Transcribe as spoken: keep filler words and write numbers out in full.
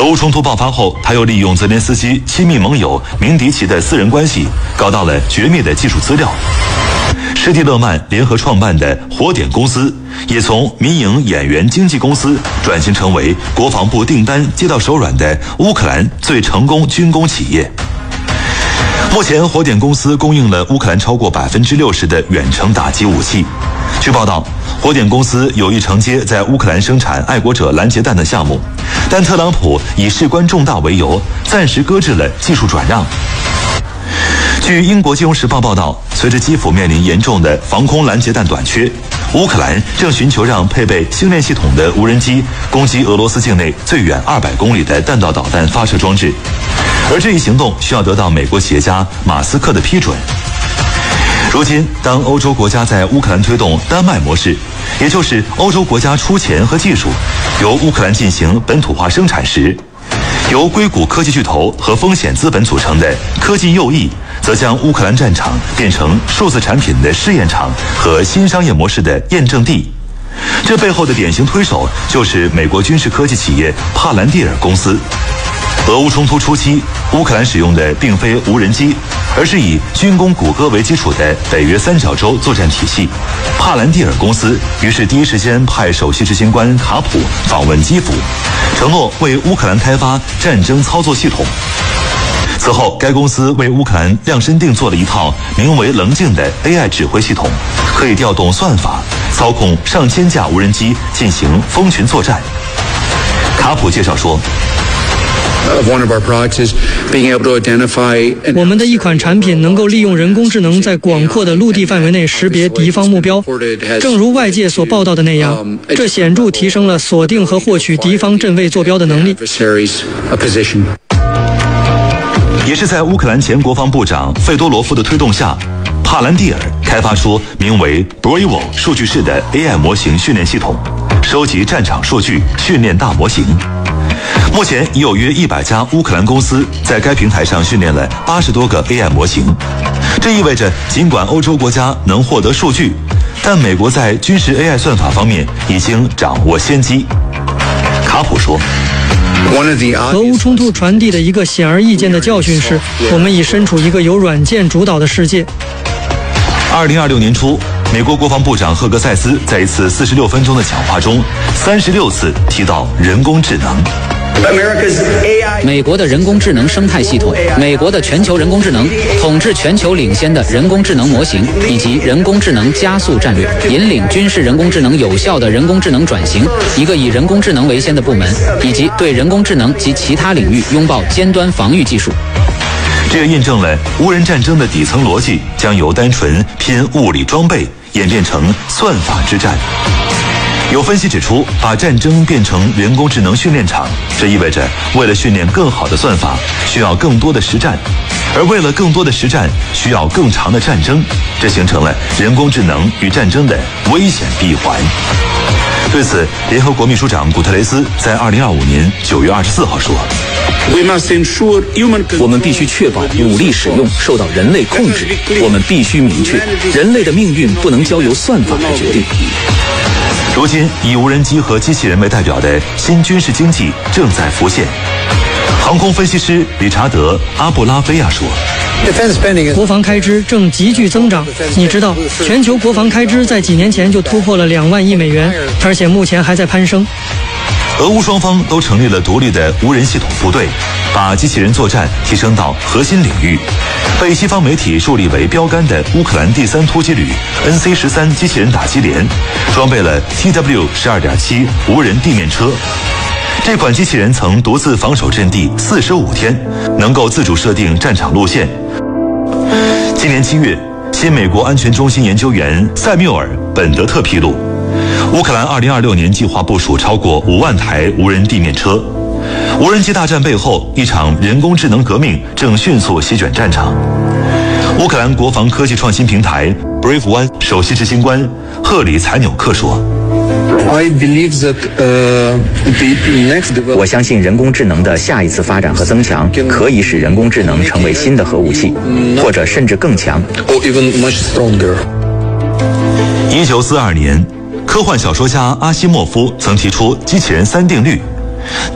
乌冲突爆发后，他又利用泽连斯基亲密盟友明迪奇的私人关系，搞到了绝密的技术资料。施蒂勒曼联合创办的火点公司，也从民营演员经纪公司转型成为国防部订单接到手软的乌克兰最成功军工企业。目前，火点公司供应了乌克兰超过百分之六十的远程打击武器。据报道，火点公司有意承接在乌克兰生产爱国者拦截弹的项目，但特朗普以事关重大为由，暂时搁置了技术转让。据英国金融时报报道，随着基辅面临严重的防空拦截弹短缺，乌克兰正寻求让配备星链系统的无人机攻击俄罗斯境内最远二百公里的弹道导弹发射装置，而这一行动需要得到美国企业家马斯克的批准。如今，当欧洲国家在乌克兰推动丹麦模式，也就是欧洲国家出钱和技术，由乌克兰进行本土化生产时，由硅谷科技巨头和风险资本组成的科技右翼，则将乌克兰战场变成数字产品的试验场和新商业模式的验证地。这背后的典型推手就是美国军事科技企业帕兰蒂尔公司。俄乌冲突初期，乌克兰使用的并非无人机，而是以军工谷歌为基础的北约三角洲作战体系。帕兰蒂尔公司于是第一时间派首席执行官卡普访问基辅，承诺为乌克兰开发战争操作系统。此后，该公司为乌克兰量身定做了一套名为“棱镜”的 A I 指挥系统，可以调动算法，操控上千架无人机进行蜂群作战。卡普介绍说， 我们的一款产品能够利用人工智能在广阔的陆地范围内识别敌方目标，正如外界所报道的那样，这显著提升了锁定和获取敌方阵位坐标的能力。 也是在乌克兰前国防部长费多罗夫的推动下，帕兰蒂尔开发出名为 Bravo 数据室的 A I 模型训练系统，收集战场数据，训练大模型。目前已有约一百家乌克兰公司在该平台上训练了八十多个 A I 模型。这意味着，尽管欧洲国家能获得数据，但美国在军事 A I 算法方面已经掌握先机。卡普说， 俄乌冲突传递的一个显而易见的教训是，我们已身处一个由软件主导的世界。 二零二六年初，美国国防部长赫格塞斯在一次四十六分钟的讲话中，三十六次提到人工智能。 美国的人工智能生态系统，美国的全球人工智能，统治全球领先的人工智能模型，以及人工智能加速战略，引领军事人工智能有效的人工智能转型，一个以人工智能为先的部门，以及对人工智能及其他领域拥抱尖端防御技术。 这也印证了无人战争的底层逻辑将由单纯拼物理装备演变成算法之战。有分析指出，把战争变成人工智能训练场，这意味着为了训练更好的算法，需要更多的实战，而为了更多的实战，需要更长的战争，这形成了人工智能与战争的危险闭环。对此，联合国秘书长古特雷斯在二零二五年九月二十四号说， 我们必须确保武力使用受到人类控制，我们必须明确，人类的命运不能交由算法来决定。 如今，以无人机和机器人为代表的新军事经济正在浮现。航空分析师理查德·阿布拉菲亚说， 国防开支正急剧增长。你知道，全球国防开支在几年前就突破了两万亿美元，而且目前还在攀升。 俄乌双方都成立了独立的无人系统部队，把机器人作战提升到核心领域。被西方媒体树立为标杆的乌克兰第三突击旅 N C 十三 机器人打击连，装备了 T W 十二点七 无人地面车。这款机器人曾独自防守阵地四十五天，能够自主设定战场路线。今年七月，新美国安全中心研究员塞缪尔·本德特披露，乌克兰二零二六年计划部署超过五万台无人地面车。无人机大战背后，一场人工智能革命正迅速席卷战场。乌克兰国防科技创新平台 Brave One 首席执行官赫里采纽克说， 我相信人工智能的下一次发展和增强，可以使人工智能成为新的核武器，或者甚至更强。 一九四二年，科幻小说家阿西莫夫曾提出机器人三定律。